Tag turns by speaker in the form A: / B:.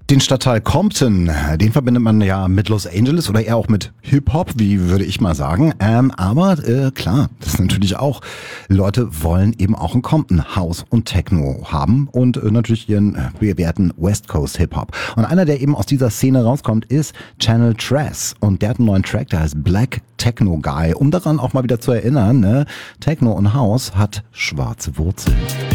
A: Den Stadtteil Compton, den verbindet man ja mit Los Angeles oder eher auch mit Hip-Hop, wie würde ich mal sagen. Aber klar, das ist natürlich auch, Leute wollen eben auch in Compton House und Techno haben und natürlich ihren bewährten West Coast Hip-Hop. Und einer, der eben aus dieser Szene rauskommt, ist Channel Tress. Und der hat einen neuen Track, der heißt Black Techno Guy. Um daran auch mal wieder zu erinnern, ne? Techno und House hat schwarze Wurzeln.